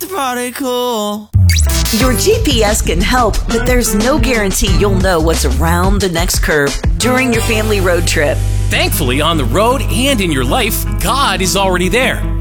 the party cool. Your GPS can help, but there's no guarantee you'll know what's around the next curve during your family road trip. Thankfully, on the road and in your life, God is already there.